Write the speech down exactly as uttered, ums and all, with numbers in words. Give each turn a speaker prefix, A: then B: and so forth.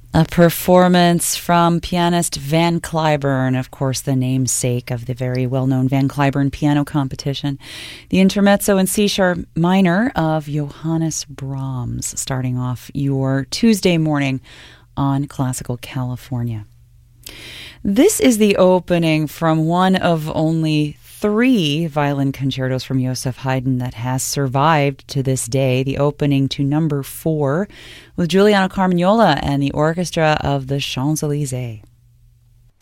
A: A performance from pianist Van Cliburn, of course, the namesake of the very well-known Van Cliburn piano competition. The intermezzo in C-sharp minor of Johannes Brahms, starting off your Tuesday morning on Classical California. This is the opening from one of only three violin concertos from Joseph Haydn that has survived to this day, the opening to number four with Giuliano Carmagnola and the orchestra of the Champs-Élysées.